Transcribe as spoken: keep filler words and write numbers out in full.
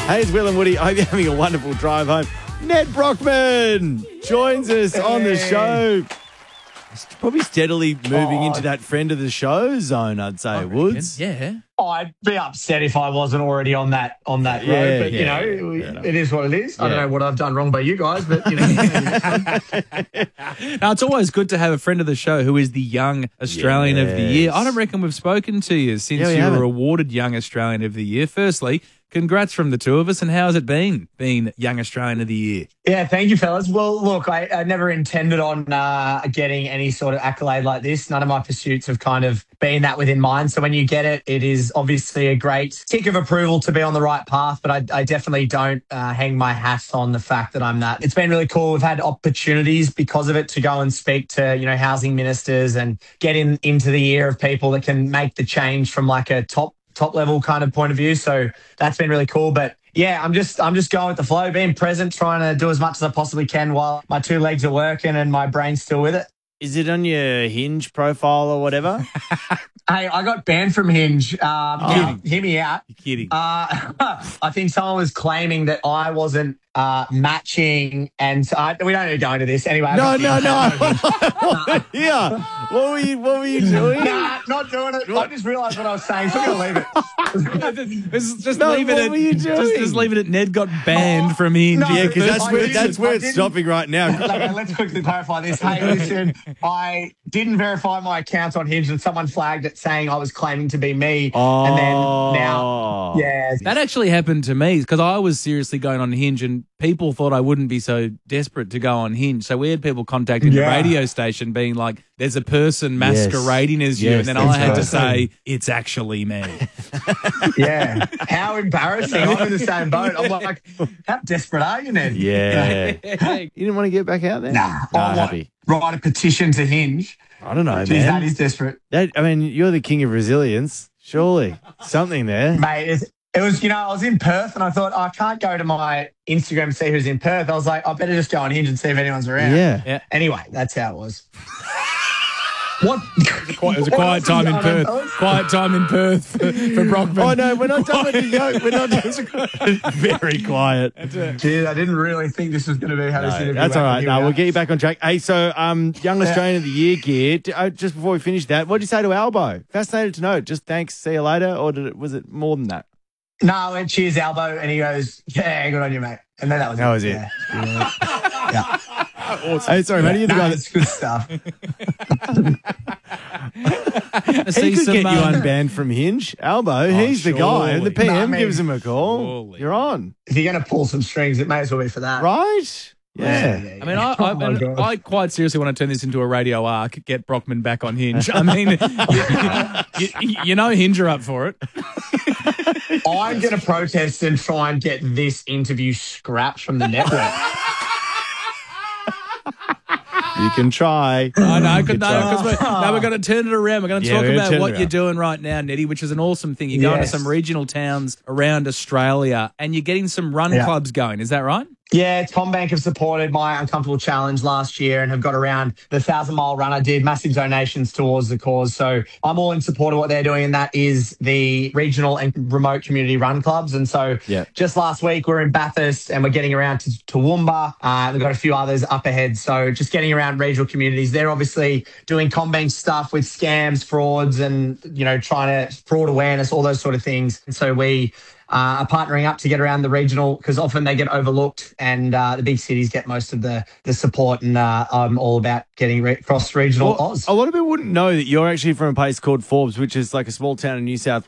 Hey, it's Will and Woody. I hope you're having a wonderful drive home. Ned Brockman joins us hey. on the show. It's probably steadily moving oh. into that friend of the show zone, I'd say, Woods. Yeah. Oh, I'd be upset if I wasn't already on that on that yeah, road. But, yeah, you know, yeah, yeah. it is what it is. Yeah. I don't know what I've done wrong by you guys, but, you know. Now, it's always good to have a friend of the show who is the Young Australian yes. of the Year. I don't reckon we've spoken to you since yeah, we you haven't. were awarded Young Australian of the Year. Firstly, congrats from the two of us, and how's it been, being Young Australian of the Year? Yeah, thank you, fellas. Well, look, I, I never intended on uh, getting any sort of accolade like this. None of my pursuits have kind of been that within mind. So when you get it, it is obviously a great tick of approval to be on the right path, but I, I definitely don't uh, hang my hat on the fact that I'm that. It's been really cool. We've had opportunities because of it to go and speak to, you know, housing ministers and get in into the ear of people that can make the change from like a top top level kind of point of view. So that's been really cool. But yeah, I'm just I'm just going with the flow, being present, trying to do as much as I possibly can while my two legs are working and my brain's still with it. Is it on your Hinge profile or whatever? Hey, I got banned from Hinge. Um, oh. now, hear me out. You're kidding. Uh, I think someone was claiming that I wasn't uh, matching, and uh, we don't need to go into this anyway. No, no, no. Yeah. What were you? What were you doing? Nah, not doing it. I just realised what I was saying, so I'm gonna leave it. just just no, leave what it. Were you doing? Just, just leave it at Ned got banned oh, from Hinge. No, yeah, because that's I where that's where it's stopping right now. Okay, let's quickly clarify this. Hey, listen, I didn't verify my account on Hinge, and someone flagged it saying I was claiming to be me, oh. and then now, yeah, that actually happened to me because I was seriously going on Hinge, and people thought I wouldn't be so desperate to go on Hinge. So we had people contacting yeah. the radio station being like, there's a person masquerading yes. as you. Yes, and then I had to say, it's actually me. Yeah. How embarrassing. I'm in the same boat. I'm like, how desperate are you, Ned? Yeah. You didn't want to get back out there? Nah. No, I'm happy. Like, write a petition to Hinge. I don't know, Jeez, man. that is desperate. That, I mean, you're the king of resilience. Surely. Something there. Mate, it's, it was, you know, I was in Perth and I thought, oh, I can't go to my Instagram and see who's in Perth. I was like, I better just go on Hinge and see if anyone's around. Yeah. yeah. Anyway, that's how it was. What? It was a quiet time in Perth. Quiet time in Perth for, for Brockman. Oh, no, we're not done with the yoke. We're not done. Very quiet. Dude, I didn't really think this was going to be how no, this interview That's all right. No, we'll get you back on track. Hey, so um, Young Australian of the Year gear. Uh, just before we finish that, what did you say to Albo? Fascinated to know. Just thanks, see you later, or did it, was it more than that? No, I went, cheers, Albo, and he goes, yeah, good on you, mate. And then that was that it. was it. Yeah. yeah. Awesome. Hey, sorry, yeah, mate. You're no, the guy that's good stuff. He could get you unbanned from Hinge. Albo, oh, he's surely. the guy. And the P M no, I mean, gives him a call. Surely. You're on. If you're going to pull some strings, it may as well be for that. Right? Yeah. yeah, yeah, yeah. I mean, I, I, oh I quite seriously want to turn this into a radio arc, get Brockman back on Hinge. I mean, you, you, you know Hinge are up for it. I'm going to protest and try and get this interview scrapped from the network. You can try. I know, because no, we're, no, we're going to turn it around. We're going to yeah, talk about what you're doing right now, Nettie, which is an awesome thing. You're going yes. to some regional towns around Australia and you're getting some run yeah. clubs going. Is that right? Yeah, Tombank have supported my Uncomfortable Challenge last year and have got around the thousand mile run I did, massive donations towards the cause. So I'm all in support of what they're doing, and that is the regional and remote community run clubs. And so yeah. just last week we're in Bathurst and we're getting around to Toowoomba. Uh, we've got a few others up ahead. So just getting around regional communities. They're obviously doing Combank stuff with scams, frauds, and, you know, trying to fraud awareness, all those sort of things. And so we Uh, are partnering up to get around the regional, because often they get overlooked and uh, the big cities get most of the, the support, and uh, I'm all about getting re- across regional well, Oz. A lot of people wouldn't know that you're actually from a place called Forbes, which is like a small town in New South